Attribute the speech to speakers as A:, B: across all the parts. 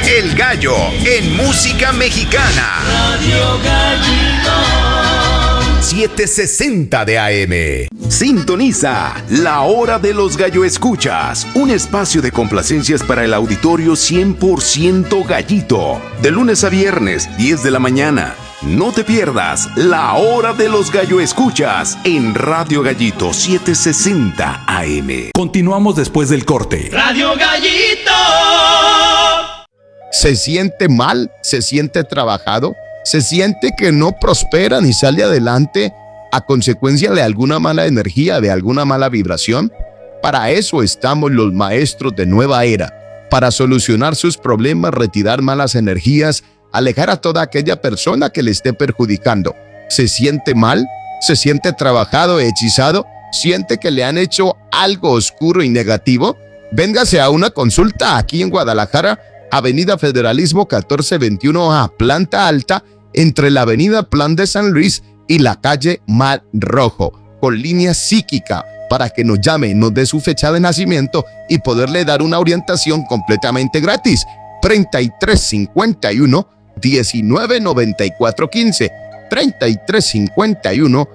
A: El Gallo en música mexicana.
B: Radio Gallito.
A: 760 de AM. Sintoniza La Hora de los Gallo Escuchas, un espacio de complacencias para el auditorio 100% gallito. De lunes a viernes, 10 de la mañana. No te pierdas La Hora de los Gallo Escuchas en Radio Gallito 760 AM. Continuamos después del corte.
B: Radio Gallito.
C: ¿Se siente mal? ¿Se siente trabajado? ¿Se siente que no prospera ni sale adelante a consecuencia de alguna mala energía, de alguna mala vibración? Para eso estamos los maestros de Nueva Era, para solucionar sus problemas, retirar malas energías, alejar a toda aquella persona que le esté perjudicando. ¿Se siente mal? ¿Se siente trabajado, hechizado? ¿Siente que le han hecho algo oscuro y negativo? Véngase a una consulta aquí en Guadalajara, Avenida Federalismo 1421A, planta alta, entre la Avenida Plan de San Luis y la calle Mar Rojo, con línea psíquica, para que nos llame, nos dé su fecha de nacimiento y poderle dar una orientación completamente gratis. 3351 199415, 3351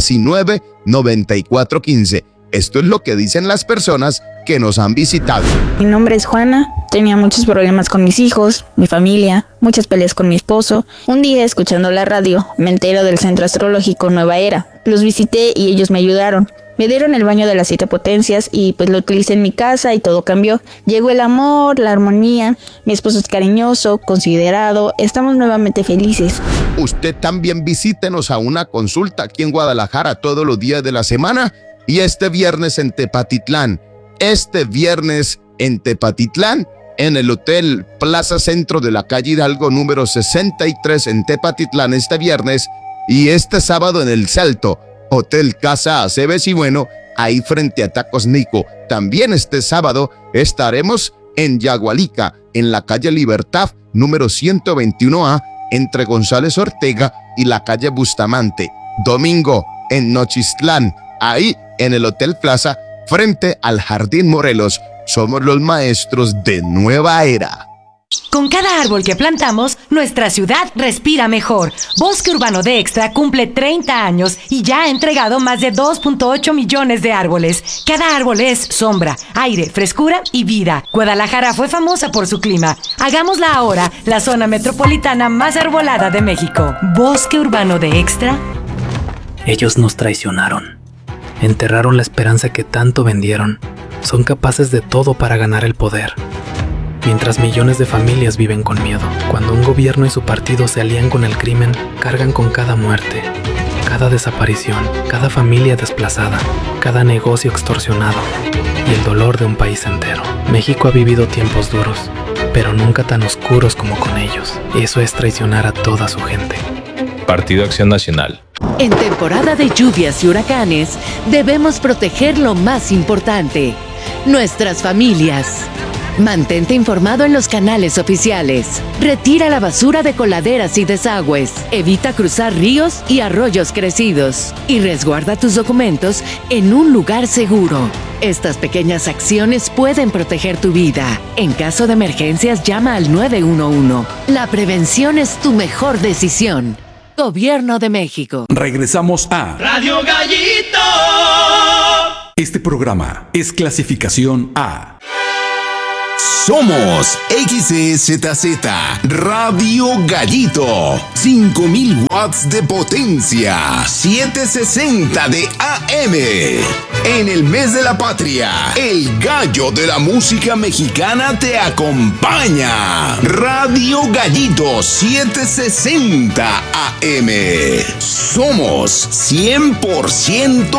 C: 199415. Esto es lo que dicen las personas que nos han visitado.
D: Mi nombre es Juana, tenía muchos problemas con mis hijos, mi familia, muchas peleas con mi esposo. Un día, escuchando la radio, me entero del Centro Astrológico Nueva Era. Los visité y ellos me ayudaron. Me dieron el baño de las 7 potencias y pues lo utilicé en mi casa y todo cambió. Llegó el amor, la armonía, mi esposo es cariñoso, considerado, estamos nuevamente felices.
C: Usted también visítenos a una consulta aquí en Guadalajara todos los días de la semana y este viernes en Tepatitlán. Este viernes en Tepatitlán, en el Hotel Plaza Centro de la calle Hidalgo número 63 en Tepatitlán este viernes, y este sábado en el Salto, Hotel Casa Aceves y Bueno, ahí frente a Tacos Nico. También este sábado estaremos en Yagualica, en la calle Libertad número 121A, entre González Ortega y la calle Bustamante. Domingo en Nochistlán, ahí en el Hotel Plaza, frente al Jardín Morelos. Somos los maestros de Nueva Era.
E: Con cada árbol que plantamos, nuestra ciudad respira mejor. Bosque Urbano de Extra cumple 30 años y ya ha entregado más de 2.8 millones de árboles. Cada árbol es sombra, aire, frescura y vida. Guadalajara fue famosa por su clima. Hagámosla ahora la zona metropolitana más arbolada de México. Bosque Urbano de Extra.
F: Ellos nos traicionaron. Enterraron la esperanza que tanto vendieron. Son capaces de todo para ganar el poder. Mientras millones de familias viven con miedo, cuando un gobierno y su partido se alían con el crimen, cargan con cada muerte, cada desaparición, cada familia desplazada, cada negocio extorsionado y el dolor de un país entero. México ha vivido tiempos duros, pero nunca tan oscuros como con ellos. Eso es traicionar a toda su gente.
G: Partido Acción Nacional.
H: En temporada de lluvias y huracanes, debemos proteger lo más importante, nuestras familias. Mantente informado en los canales oficiales. Retira la basura de coladeras y desagües. Evita cruzar ríos y arroyos crecidos. Y resguarda tus documentos en un lugar seguro. Estas pequeñas acciones pueden proteger tu vida. En caso de emergencias, llama al 911. La prevención es tu mejor decisión. Gobierno de México.
A: Regresamos a
B: Radio Gallito.
A: Este programa es clasificación A. Somos XEZZ Radio Gallito, 5000 watts de potencia, 760 de AM. En el mes de la patria, el gallo de la música mexicana te acompaña. Radio Gallito 760 AM. Somos 100%